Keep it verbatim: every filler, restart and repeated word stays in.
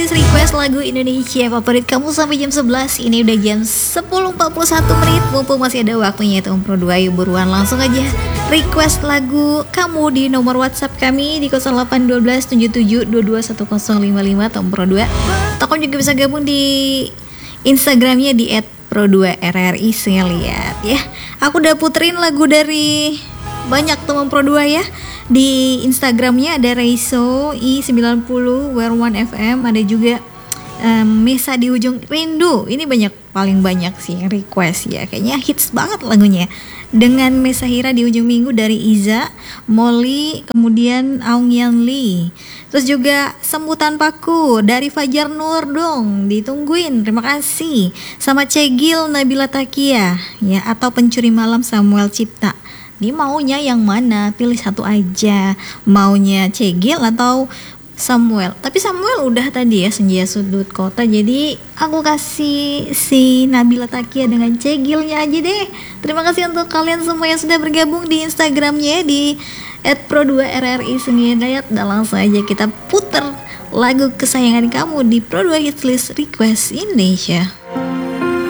Request lagu Indonesia favorit kamu sampai jam sebelas. Ini udah jam sepuluh empat puluh satu menit. Mumpung masih ada waktunya itu Om Pro dua, yuk buruan langsung aja request lagu kamu di nomor WhatsApp kami di nol delapan satu dua tujuh tujuh dua dua satu nol lima lima Om Pro dua. Atau kamu juga bisa gabung di Instagramnya di et pro dua r r i. Saya lihat ya. Aku udah puterin lagu dari banyak teman Pro dua ya. Di Instagramnya ada Reiso i sembilan puluh Where One F M, ada juga um, Mesa di ujung rindu. Ini banyak, paling banyak sih yang request ya. Kayaknya hits banget lagunya. Dengan Mesa Hira di ujung minggu dari Iza, Molly, kemudian Aung Yan Lee. Terus juga Sembuh Tanpaku dari Fajar Nur dong, ditungguin, terima kasih. Sama Cegil Nabila Takia ya, atau Pencuri Malam Samuel Cipta. Ini maunya yang mana? Pilih satu aja. Maunya Cegil atau Samuel? Tapi Samuel udah tadi ya, Senja Sudut Kota. Jadi aku kasih si Nabila Takia dengan Cegilnya aja deh. Terima kasih untuk kalian semua yang sudah bergabung di Instagramnya di et pro dua r r i Sengidayat. Dan langsung aja kita puter lagu kesayangan kamu di Pro dua Hits List Request Indonesia.